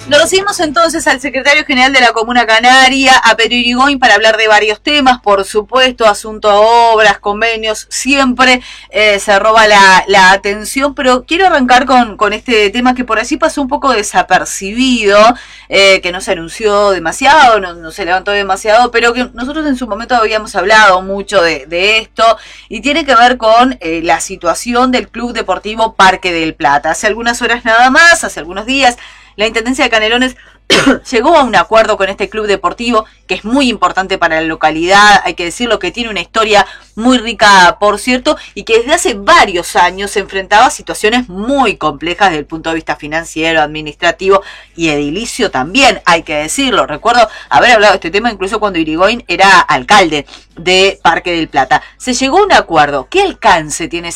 Lo recibimos entonces al secretario general de la Comuna Canaria, a Pedro Irigoyen, para hablar de varios temas, por supuesto, asunto a obras, convenios, siempre se roba la atención, pero quiero arrancar con este tema que por así pasó un poco desapercibido, que no se anunció demasiado, no se levantó demasiado, pero que nosotros en su momento habíamos hablado mucho de esto, y tiene que ver con la situación del Club Deportivo Parque del Plata. Hace algunas horas nada más, hace algunos días, la Intendencia de Canelones llegó a un acuerdo con este club deportivo que es muy importante para la localidad, hay que decirlo, que tiene una historia muy rica, por cierto, y que desde hace varios años se enfrentaba a situaciones muy complejas desde el punto de vista financiero, administrativo y edilicio también, hay que decirlo. Recuerdo haber hablado de este tema incluso cuando Irigoyen era alcalde de Parque del Plata. Se llegó a un acuerdo. ¿Qué alcance tiene